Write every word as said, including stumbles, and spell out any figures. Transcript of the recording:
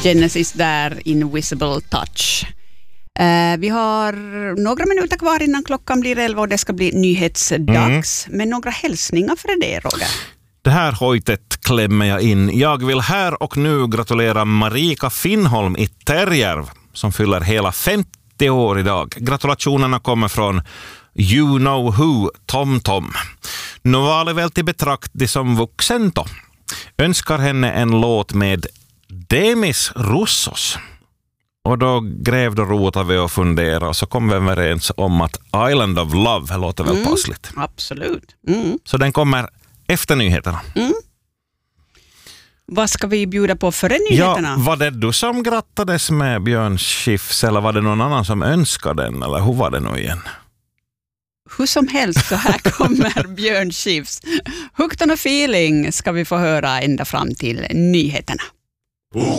Genesis där, Invisible Touch. Uh, vi har några minuter kvar innan klockan blir elva och det ska bli nyhetsdags. Mm. Men några hälsningar för det, Roger? Det här hojtet klämmer jag in. Jag vill här och nu gratulera Marika Finnholm i Terjärv som fyller hela femtio år idag. Gratulationerna kommer från You Know Who, Tom Tom. Nu var det väl till betraktning som vuxen då. Önskar henne en låt med Demis Roussos. Och då grävde och rotade vi och funderade och så kom vi överens om att Island of Love låter väl mm, passligt. Absolut. Mm. Så den kommer efter nyheterna. Mm. Vad ska vi bjuda på före nyheterna? Ja, var det du som grattades med Björn Skifs eller var det någon annan som önskade den? Eller hur var det nu igen? Hur som helst så här kommer Björn Skifs. Hooked on a feeling ska vi få höra ända fram till nyheterna.